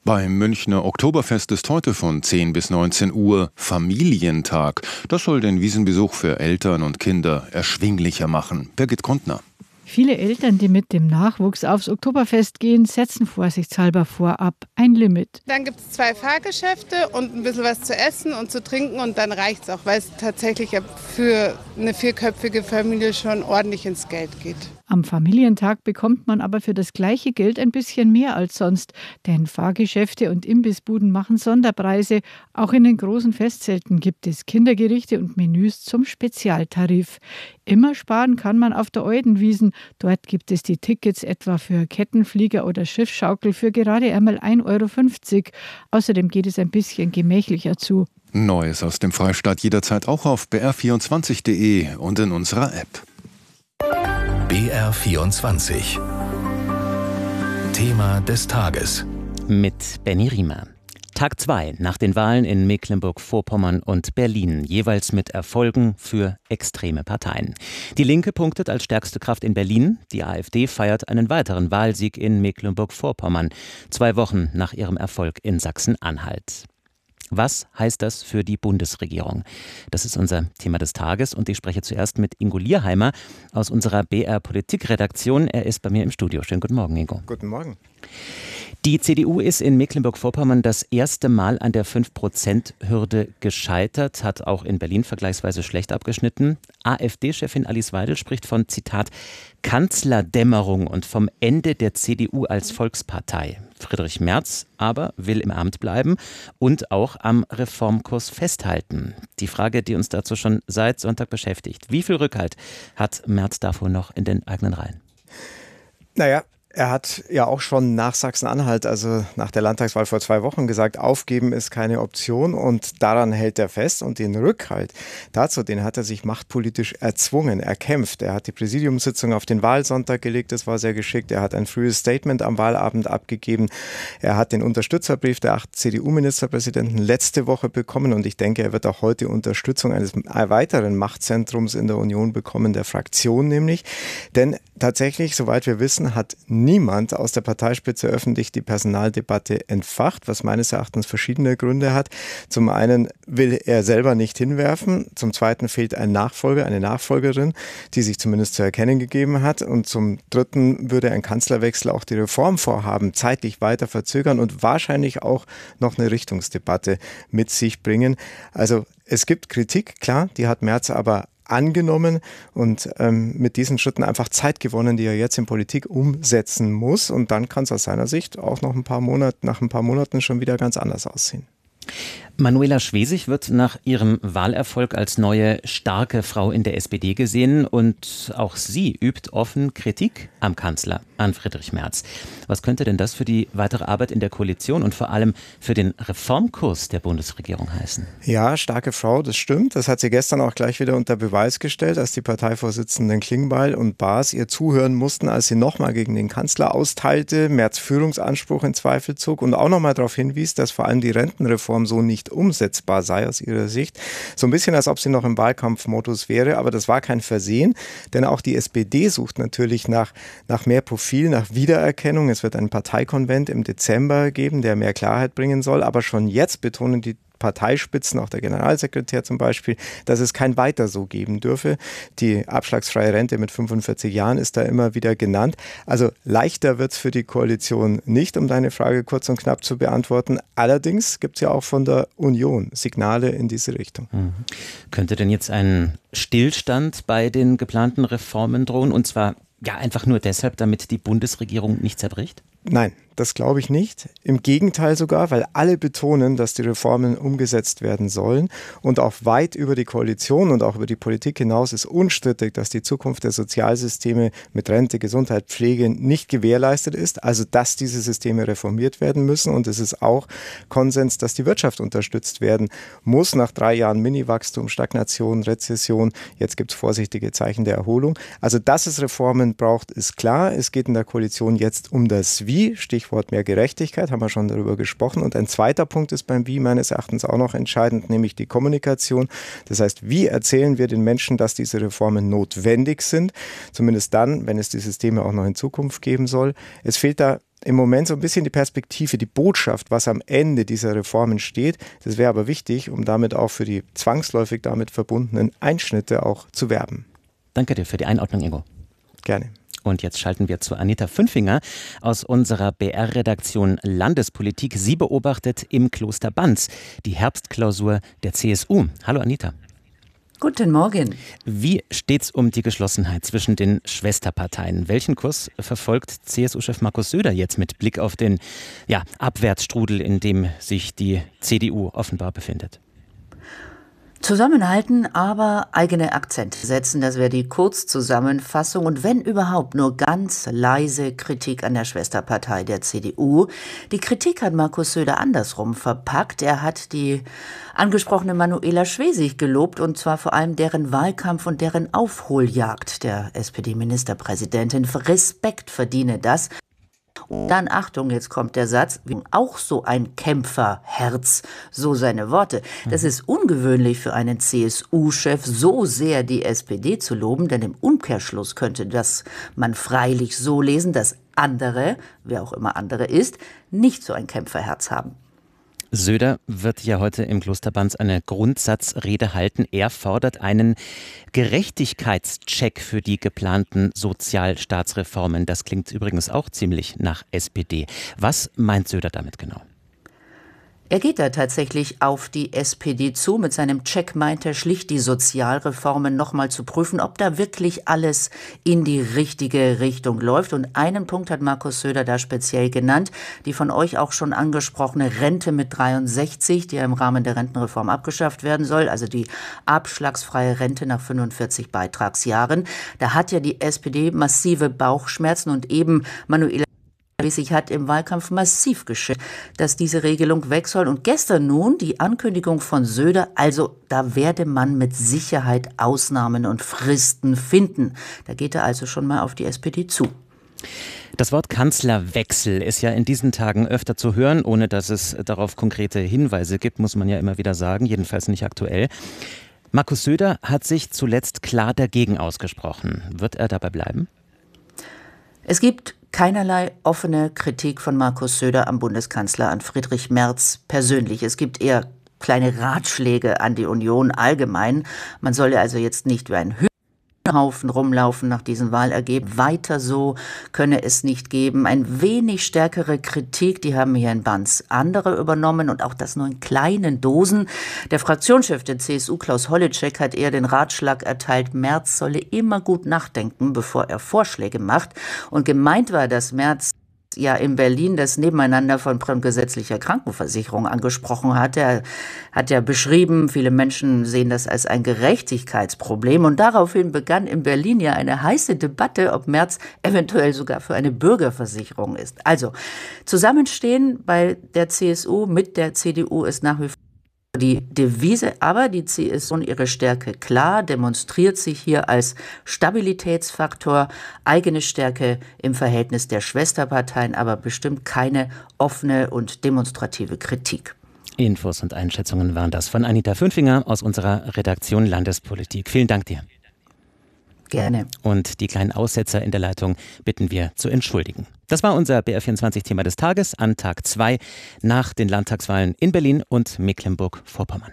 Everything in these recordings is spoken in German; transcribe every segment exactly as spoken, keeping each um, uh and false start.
Beim Münchner Oktoberfest ist heute von zehn bis neunzehn Uhr Familientag. Das soll den Wiesenbesuch für Eltern und Kinder erschwinglicher machen. Birgit Kontner. Viele Eltern, die mit dem Nachwuchs aufs Oktoberfest gehen, setzen vorsichtshalber vorab ein Limit. Dann gibt es zwei Fahrgeschäfte und ein bisschen was zu essen und zu trinken und dann reicht es auch, weil es tatsächlich für eine vierköpfige Familie schon ordentlich ins Geld geht. Am Familientag bekommt man aber für das gleiche Geld ein bisschen mehr als sonst, denn Fahrgeschäfte und Imbissbuden machen Sonderpreise. Auch in den großen Festzelten gibt es Kindergerichte und Menüs zum Spezialtarif. Immer sparen kann man auf der Eudenwiesen. Dort gibt es die Tickets etwa für Kettenflieger oder Schiffsschaukel für gerade einmal ein Euro fünfzig. Außerdem geht es ein bisschen gemächlicher zu. Neues aus dem Freistaat jederzeit auch auf b r vierundzwanzig punkt d e und in unserer App. B R vierundzwanzig. Thema des Tages. Mit Benny Riemer. Tag zwei nach den Wahlen in Mecklenburg-Vorpommern und Berlin, jeweils mit Erfolgen für extreme Parteien. Die Linke punktet als stärkste Kraft in Berlin, die AfD feiert einen weiteren Wahlsieg in Mecklenburg-Vorpommern, zwei Wochen nach ihrem Erfolg in Sachsen-Anhalt. Was heißt das für die Bundesregierung? Das ist unser Thema des Tages und ich spreche zuerst mit Ingo Lierheimer aus unserer B R-Politikredaktion. Er ist bei mir im Studio. Schönen guten Morgen, Ingo. Guten Morgen. Die C D U ist in Mecklenburg-Vorpommern das erste Mal an der fünf Prozent Hürde gescheitert, hat auch in Berlin vergleichsweise schlecht abgeschnitten. AfD-Chefin Alice Weidel spricht von, Zitat, Kanzlerdämmerung und vom Ende der C D U als Volkspartei. Friedrich Merz aber will im Amt bleiben und auch am Reformkurs festhalten. Die Frage, die uns dazu schon seit Sonntag beschäftigt. Wie viel Rückhalt hat Merz davor noch in den eigenen Reihen? Naja, er hat ja auch schon nach Sachsen-Anhalt, also nach der Landtagswahl vor zwei Wochen gesagt, aufgeben ist keine Option und daran hält er fest und den Rückhalt dazu, den hat er sich machtpolitisch erzwungen, erkämpft. Er hat die Präsidiumssitzung auf den Wahlsonntag gelegt, das war sehr geschickt. Er hat ein frühes Statement am Wahlabend abgegeben. Er hat den Unterstützerbrief der acht C D U-Ministerpräsidenten letzte Woche bekommen und ich denke, er wird auch heute Unterstützung eines weiteren Machtzentrums in der Union bekommen, der Fraktion nämlich. Denn tatsächlich, soweit wir wissen, hat niemand aus der Parteispitze öffentlich die Personaldebatte entfacht, was meines Erachtens verschiedene Gründe hat. Zum einen will er selber nicht hinwerfen, zum zweiten fehlt ein Nachfolger, eine Nachfolgerin, die sich zumindest zu erkennen gegeben hat und zum dritten würde ein Kanzlerwechsel auch die Reformvorhaben zeitlich weiter verzögern und wahrscheinlich auch noch eine Richtungsdebatte mit sich bringen. Also es gibt Kritik, klar, die hat Merz aber angenommen und ähm, mit diesen Schritten einfach Zeit gewonnen, die er jetzt in Politik umsetzen muss. Und dann kann es aus seiner Sicht auch noch ein paar Monate, nach ein paar Monaten schon wieder ganz anders aussehen. Manuela Schwesig wird nach ihrem Wahlerfolg als neue starke Frau in der S P D gesehen und auch sie übt offen Kritik am Kanzler, an Friedrich Merz. Was könnte denn das für die weitere Arbeit in der Koalition und vor allem für den Reformkurs der Bundesregierung heißen? Ja, starke Frau, das stimmt. Das hat sie gestern auch gleich wieder unter Beweis gestellt, als die Parteivorsitzenden Klingbeil und Baas ihr zuhören mussten, als sie nochmal gegen den Kanzler austeilte, Merz Führungsanspruch in Zweifel zog und auch nochmal darauf hinwies, dass vor allem die Rentenreform so nicht umsetzbar sei aus ihrer Sicht. So ein bisschen, als ob sie noch im Wahlkampfmodus wäre, aber das war kein Versehen, denn auch die S P D sucht natürlich nach, nach mehr Profil, nach Wiedererkennung. Es wird einen Parteikonvent im Dezember geben, der mehr Klarheit bringen soll, aber schon jetzt betonen die Parteispitzen, auch der Generalsekretär zum Beispiel, dass es kein Weiter so geben dürfe. Die abschlagsfreie Rente mit fünfundvierzig Jahren ist da immer wieder genannt. Also leichter wird es für die Koalition nicht, um deine Frage kurz und knapp zu beantworten. Allerdings gibt es ja auch von der Union Signale in diese Richtung. Mhm. Könnte denn jetzt ein Stillstand bei den geplanten Reformen drohen? Und zwar ja einfach nur deshalb, damit die Bundesregierung nicht zerbricht? Nein, das glaube ich nicht. Im Gegenteil sogar, weil alle betonen, dass die Reformen umgesetzt werden sollen. Und auch weit über die Koalition und auch über die Politik hinaus ist unstrittig, dass die Zukunft der Sozialsysteme mit Rente, Gesundheit, Pflege nicht gewährleistet ist. Also, dass diese Systeme reformiert werden müssen. Und es ist auch Konsens, dass die Wirtschaft unterstützt werden muss. Nach drei Jahren Mini-Wachstum, Stagnation, Rezession. Jetzt gibt es vorsichtige Zeichen der Erholung. Also, dass es Reformen braucht, ist klar. Es geht in der Koalition jetzt um das Wie. Stichwort mehr Gerechtigkeit, haben wir schon darüber gesprochen. Und ein zweiter Punkt ist beim Wie meines Erachtens auch noch entscheidend, nämlich die Kommunikation. Das heißt, wie erzählen wir den Menschen, dass diese Reformen notwendig sind? Zumindest dann, wenn es die Systeme auch noch in Zukunft geben soll. Es fehlt da im Moment so ein bisschen die Perspektive, die Botschaft, was am Ende dieser Reformen steht. Das wäre aber wichtig, um damit auch für die zwangsläufig damit verbundenen Einschnitte auch zu werben. Danke dir für die Einordnung, Ingo. Gerne. Und jetzt schalten wir zu Anita Fünfinger aus unserer B R-Redaktion Landespolitik. Sie beobachtet im Kloster Banz die Herbstklausur der C S U. Hallo Anita. Guten Morgen. Wie steht's um die Geschlossenheit zwischen den Schwesterparteien? Welchen Kurs verfolgt C S U-Chef Markus Söder jetzt mit Blick auf den ja, Abwärtsstrudel, in dem sich die C D U offenbar befindet? Zusammenhalten, aber eigene Akzente setzen, das wäre die Kurzzusammenfassung. Und wenn überhaupt nur ganz leise Kritik an der Schwesterpartei der C D U. Die Kritik hat Markus Söder andersrum verpackt. Er hat die angesprochene Manuela Schwesig gelobt, und zwar vor allem deren Wahlkampf und deren Aufholjagd der S P D-Ministerpräsidentin. Respekt verdiene das. Und dann, Achtung, jetzt kommt der Satz, auch so ein Kämpferherz, so seine Worte. Das ist ungewöhnlich für einen C S U-Chef, so sehr die S P D zu loben, denn im Umkehrschluss könnte das man freilich so lesen, dass andere, wer auch immer andere ist, nicht so ein Kämpferherz haben. Söder wird ja heute im Kloster Banz eine Grundsatzrede halten. Er fordert einen Gerechtigkeitscheck für die geplanten Sozialstaatsreformen. Das klingt übrigens auch ziemlich nach S P D. Was meint Söder damit genau? Er geht da tatsächlich auf die S P D zu. Mit seinem Check meint er schlicht, die Sozialreformen nochmal zu prüfen, ob da wirklich alles in die richtige Richtung läuft. Und einen Punkt hat Markus Söder da speziell genannt, die von euch auch schon angesprochene Rente mit dreiundsechzig, die ja im Rahmen der Rentenreform abgeschafft werden soll, also die abschlagsfreie Rente nach fünfundvierzig Beitragsjahren. Da hat ja die S P D massive Bauchschmerzen, und eben Manuela Schwesig hat im Wahlkampf massiv geschickt, dass diese Regelung weg soll. Und gestern nun die Ankündigung von Söder, also da werde man mit Sicherheit Ausnahmen und Fristen finden. Da geht er also schon mal auf die S P D zu. Das Wort Kanzlerwechsel ist ja in diesen Tagen öfter zu hören, ohne dass es darauf konkrete Hinweise gibt, muss man ja immer wieder sagen, jedenfalls nicht aktuell. Markus Söder hat sich zuletzt klar dagegen ausgesprochen. Wird er dabei bleiben? Es gibt keinerlei offene Kritik von Markus Söder am Bundeskanzler, an Friedrich Merz persönlich. Es gibt eher kleine Ratschläge an die Union allgemein. Man solle also jetzt nicht wie ein Hühnerhaufen rumlaufen nach diesem Wahlergebnis. Weiter so könne es nicht geben. Ein wenig stärkere Kritik, die haben hier in Banz andere übernommen, und auch das nur in kleinen Dosen. Der Fraktionschef der C S U, Klaus Holleczek, hat eher den Ratschlag erteilt, Merz solle immer gut nachdenken, bevor er Vorschläge macht. Und gemeint war, dass Merz ja in Berlin das Nebeneinander von gesetzlicher Krankenversicherung angesprochen hat. Er hat ja beschrieben, viele Menschen sehen das als ein Gerechtigkeitsproblem, und daraufhin begann in Berlin ja eine heiße Debatte, ob Merz eventuell sogar für eine Bürgerversicherung ist. Also Zusammenstehen bei der C S U mit der C D U ist nach wie vor die Devise, aber die C S U ihre Stärke klar, demonstriert sich hier als Stabilitätsfaktor, eigene Stärke im Verhältnis der Schwesterparteien, aber bestimmt keine offene und demonstrative Kritik. Infos und Einschätzungen waren das von Anita Fünfinger aus unserer Redaktion Landespolitik. Vielen Dank dir. Gerne. Und die kleinen Aussetzer in der Leitung bitten wir zu entschuldigen. Das war unser B R vierundzwanzig-Thema des Tages an Tag zwei nach den Landtagswahlen in Berlin und Mecklenburg-Vorpommern.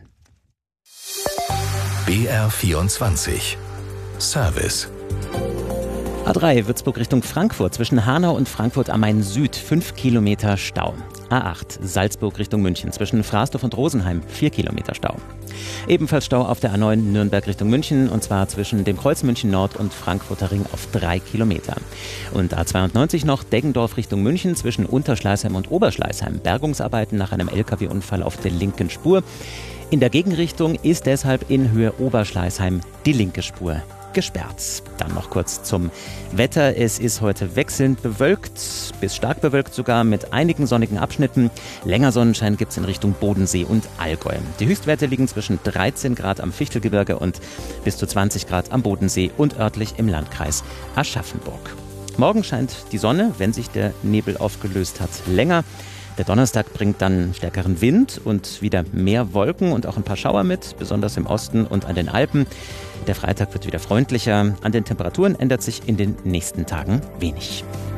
B R vierundzwanzig Service. A drei Würzburg Richtung Frankfurt zwischen Hanau und Frankfurt am Main Süd fünf Kilometer Stau. A acht Salzburg Richtung München zwischen Frasdorf und Rosenheim vier Kilometer Stau. Ebenfalls Stau auf der A neun Nürnberg Richtung München, und zwar zwischen dem Kreuz München Nord und Frankfurter Ring auf drei Kilometer. Und A zweiundneunzig noch Deggendorf Richtung München zwischen Unterschleißheim und Oberschleißheim. Bergungsarbeiten nach einem L K W-Unfall auf der linken Spur. In der Gegenrichtung ist deshalb in Höhe Oberschleißheim die linke Spur gesperrt. Dann noch kurz zum Wetter. Es ist heute wechselnd bewölkt, bis stark bewölkt sogar, mit einigen sonnigen Abschnitten. Länger Sonnenschein gibt es in Richtung Bodensee und Allgäu. Die Höchstwerte liegen zwischen dreizehn Grad am Fichtelgebirge und bis zu zwanzig Grad am Bodensee und örtlich im Landkreis Aschaffenburg. Morgen scheint die Sonne, wenn sich der Nebel aufgelöst hat, länger. Der Donnerstag bringt dann stärkeren Wind und wieder mehr Wolken und auch ein paar Schauer mit, besonders im Osten und an den Alpen. Der Freitag wird wieder freundlicher. An den Temperaturen ändert sich in den nächsten Tagen wenig.